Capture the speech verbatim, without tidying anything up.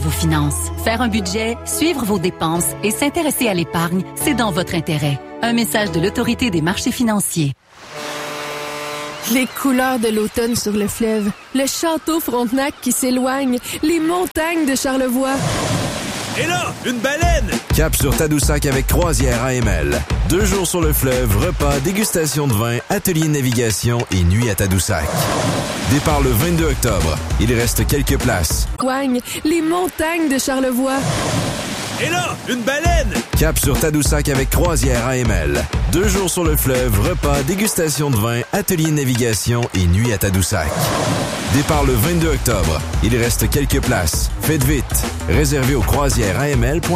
vos finances. Faire un budget, suivre vos dépenses et s'intéresser à l'épargne, c'est dans votre intérêt. Un message de l'Autorité des marchés financiers. Les couleurs de l'automne sur le fleuve, le château Frontenac qui s'éloigne, les montagnes de Charlevoix. Et là, une baleine! Cap sur Tadoussac avec Croisière A M L. Deux jours sur le fleuve, repas, dégustation de vin, atelier de navigation et nuit à Tadoussac. Départ le vingt-deux octobre. Il reste quelques places. Coigne, les montagnes de Charlevoix. Et là, une baleine! Cap sur Tadoussac avec Croisière A M L. Deux jours sur le fleuve, repas, dégustation de vin, atelier de navigation et nuit à Tadoussac. Départ le vingt-deux octobre. Il reste quelques places. Faites vite. Réservé au croisières A M L point com.